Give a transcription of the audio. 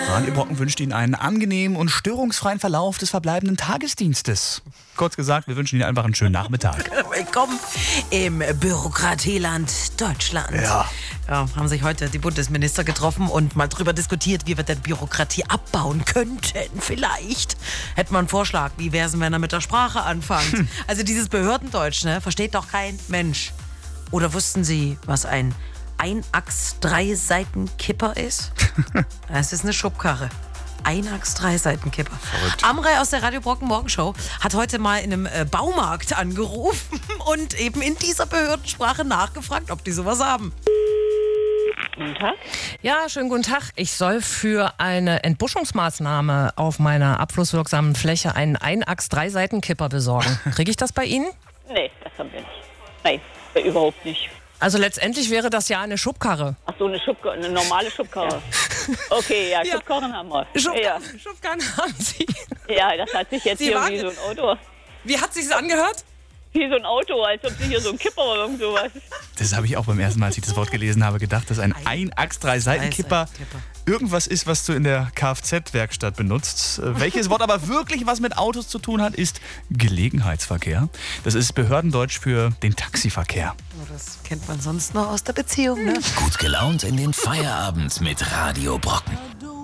Radio Brocken wünscht Ihnen einen angenehmen und störungsfreien Verlauf des verbleibenden Tagesdienstes. Kurz gesagt, wir wünschen Ihnen einfach einen schönen Nachmittag. Willkommen im Bürokratieland Deutschland. Ja. Haben sich heute die Bundesminister getroffen und mal drüber diskutiert, wie wir denn Bürokratie abbauen könnten. Vielleicht hätten wir einen Vorschlag. Wie wäre es, wenn er mit der Sprache anfängt? Also dieses Behördendeutsch, ne, versteht doch kein Mensch. Oder wussten Sie, was ein Einachs-3-Seiten-Kipper ist? Das ist eine Schubkarre. Einachs-3-Seiten-Kipper. Amrei aus der Radio Brocken Morgenshow hat heute mal in einem Baumarkt angerufen und eben in dieser Behördensprache nachgefragt, ob die sowas haben. Guten Tag. Ja, schönen guten Tag. Ich soll für eine Entbuschungsmaßnahme auf meiner abflusswirksamen Fläche einen Einachs-3-Seiten-Kipper besorgen. Kriege ich das bei Ihnen? Nee, das haben wir nicht. Nein, überhaupt nicht. Also letztendlich wäre das ja eine Schubkarre. Ach so, eine normale Schubkarre. Okay, ja, Schubkarren haben wir. Schubkarren haben Sie. Ja, das hat sich jetzt Sie hier waren- wie so ein Auto. Wie hat sich das angehört? Wie so ein Auto, als ob sie hier so ein Kipper oder irgend sowas. Das habe ich auch beim ersten Mal, als ich das Wort gelesen habe, gedacht, dass ein Einachs-3-Seiten-Kipper irgendwas ist, was du in der Kfz-Werkstatt benutzt. Welches Wort aber wirklich was mit Autos zu tun hat, ist Gelegenheitsverkehr. Das ist Behördendeutsch für den Taxiverkehr. Das kennt man sonst nur aus der Beziehung, ne? Gut gelaunt in den Feierabend mit Radio Brocken.